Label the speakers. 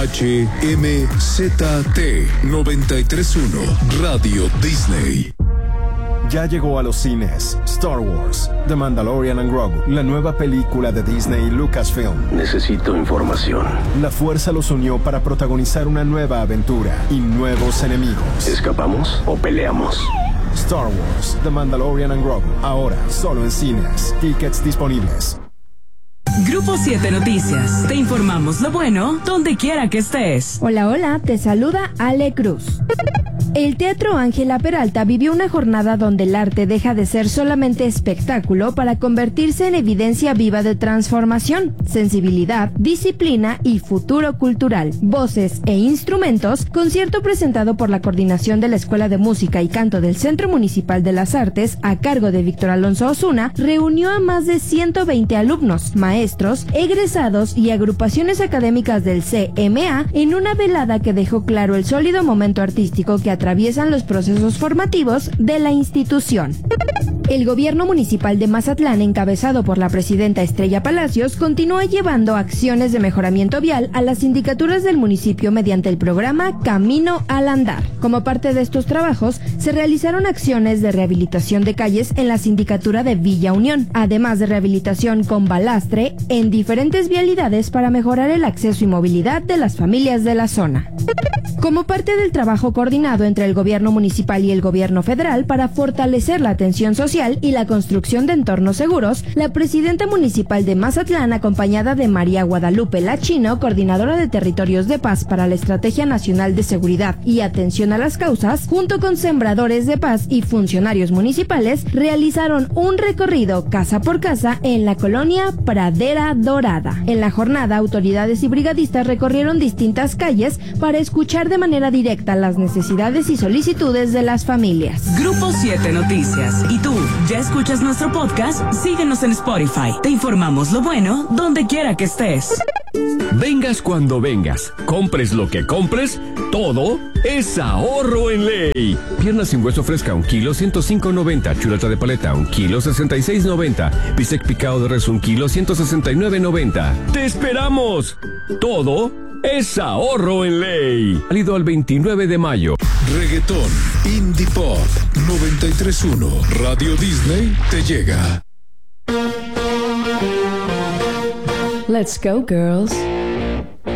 Speaker 1: HMZT 931 Radio Disney.
Speaker 2: Ya llegó a los cines Star Wars, The Mandalorian and Grogu, la nueva película de Disney y Lucasfilm.
Speaker 3: Necesito información.
Speaker 2: La fuerza los unió para protagonizar una nueva aventura y nuevos enemigos.
Speaker 3: ¿Escapamos o peleamos?
Speaker 2: Star Wars, The Mandalorian and Grogu, ahora solo en cines. Tickets disponibles.
Speaker 4: Grupo 7 Noticias. Te informamos lo bueno donde quiera que estés.
Speaker 5: Hola, hola, te saluda Ale Cruz. El Teatro Ángela Peralta vivió una jornada donde el arte deja de ser solamente espectáculo para convertirse en evidencia viva de transformación, sensibilidad, disciplina y futuro cultural. Voces e instrumentos, concierto presentado por la coordinación de la Escuela de Música y Canto del Centro Municipal de las Artes, a cargo de Víctor Alonso Osuna, reunió a más de 120 alumnos, maestros, egresados y agrupaciones académicas del CMA en una velada que dejó claro el sólido momento artístico que atraviesan los procesos formativos de la institución. El gobierno municipal de Mazatlán, encabezado por la presidenta Estrella Palacios, continúa llevando acciones de mejoramiento vial a las sindicaturas del municipio mediante el programa Camino al Andar. Como parte de estos trabajos, se realizaron acciones de rehabilitación de calles en la sindicatura de Villa Unión, además de rehabilitación con balastre en diferentes vialidades para mejorar el acceso y movilidad de las familias de la zona. Como parte del trabajo coordinado entre el gobierno municipal y el gobierno federal para fortalecer la atención social y la construcción de entornos seguros, la presidenta municipal de Mazatlán, acompañada de María Guadalupe Lachino, coordinadora de Territorios de Paz para la Estrategia Nacional de Seguridad y Atención a las Causas, junto con sembradores de paz y funcionarios municipales, realizaron un recorrido casa por casa en la colonia Pradera Dorada. En la jornada, autoridades y brigadistas recorrieron distintas calles para escuchar de manera directa las necesidades y solicitudes de las familias.
Speaker 4: Grupo 7 Noticias. ¿Y tú, ya escuchas nuestro podcast? Síguenos en Spotify. Te informamos lo bueno donde quiera que estés.
Speaker 6: Vengas cuando vengas, compres lo que compres, todo es ahorro en ley. Pierna sin hueso fresca, 1 kilo 105.90. Chuleta de paleta, 1 kilo 66.90. Bistec picado de res, 1 kilo 169.90. ¡Te esperamos! Todo es ahorro en ley. Válido al 29 de mayo.
Speaker 1: Reggaetón, Indie Pop, 93.1 Radio Disney te llega.
Speaker 7: Let's go, girls.